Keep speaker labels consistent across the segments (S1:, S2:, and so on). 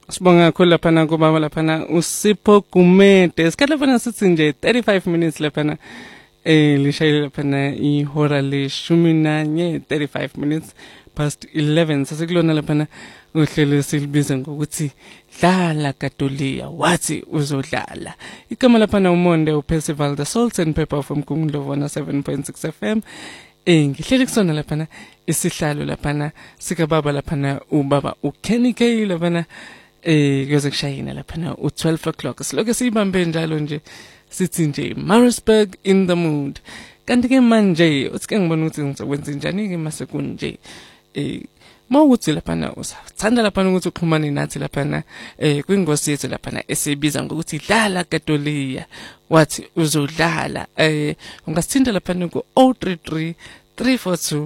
S1: Sibonga kakhulu laphana kubaba laphana uSipho Gumede. Isikhathi laphana sithi nje 35 minutes laphana lishayile laphana ihora leshumi nanye 35 minutes past 11. Sasekulona laphana uhlelo silibiza ngokuthi dlala Katoliya wathi uzodlala. Igama laphana umonde uPercival the Salt and Pepper from Kunglovana 7.6 FM. Ngihleli kusona laphana isihlalo laphana sikababa laphana ubaba uKenny K laphana kuyoze kushayina laphana u12 o'clock. Siloke siyibambe njalo nje sithi nje Maritzburg in the mood. Kanti ke manje uthi ngibona ukuthi ngizokwenza njani ke mase kunje mawuthi laphana usathanda laphana ukuthi uxhumane nathi laphana kwingosi yethu laphana esibiza ngokuthi dlala Katoliya wathi uzodlala ungasithinta laphana ku 033 342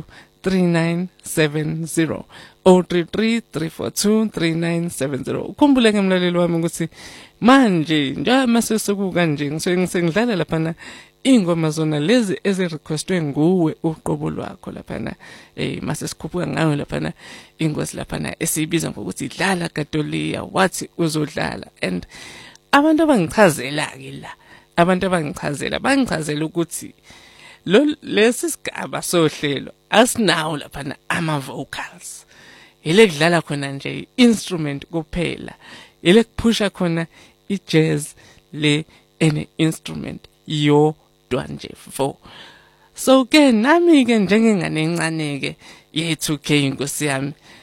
S1: 3970 033 342 3970. Ukhumbule ke mlaleli wami ukuthi manje nje mase sokuka nje ngidlala laphana ingoma zona lezi ezirequestwe nguwe uqobo lwakho laphana mase sikhuphuka ngayo laphana ingosi laphana esibiza ngokuthi dlala Katoliya wathi uzodlala. And abantu abangichazela ke la abantu bangichazela ukuthi lesi sigaba sohlelo asinawo laphana ama vocals, ile kudlala khona nje instrument kuphela, ile kuphusha khona ijazz le ene instrument yo nje vo. So ke nami ke njengengane encane ke ye2K inkosi yami